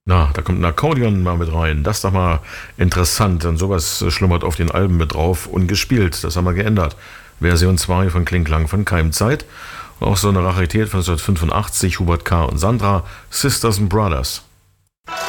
Na, da kommt ein Akkordeon mal mit rein. Das ist doch mal interessant. Und sowas schlummert auf den Alben mit drauf. Ungespielt, das haben wir geändert. Version 2 von Klingklang von Keimzeit. Auch so eine Rarität von 1985, Hubert K. und Sandra, Sisters and Brothers.